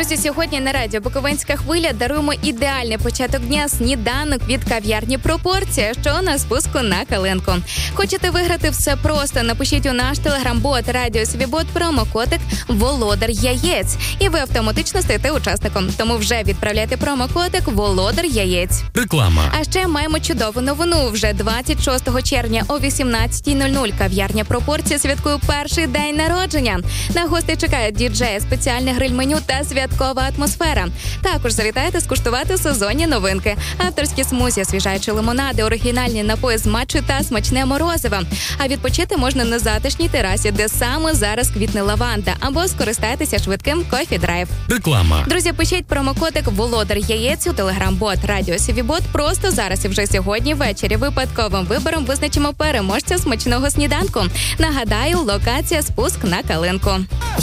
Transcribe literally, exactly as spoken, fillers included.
Друзі, сьогодні на радіо Буковинська хвиля даруємо ідеальний початок дня сніданок від кав'ярні «Пропорція», що на спуску на Калинку. Хочете виграти все просто? Напишіть у наш телеграм-бот Радіо Свібот промокодик «Володар яєць» і ви автоматично стаєте учасником. Тому вже відправляйте промокодик «Володар яєць». Реклама. А ще маємо чудову новину. Вже двадцять шостого червня о вісімнадцятій нуль нуль кав'ярня «Пропорція» святкує перший день народження. На гостей чекають діджеї, спеціальне гриль-меню та святкова атмосфера. Також завітайте скуштувати сезонні новинки. Авторські смузі, освіжаючі лимонади, оригінальні напої з матчу та смачне морозиво. А відпочити можна на затишній терасі, де саме зараз квітне лаванда, або скористайтеся швидким кофі-драйв. Реклама. Друзі, пишіть промокодик «Володар яєць» у телеграм-бот Радіо Свібот просто зараз і вже сьогодні ввечері. Випадковим вибором визначимо переможця смачного сніданку. Нагадаю, локація спуск на Калинку.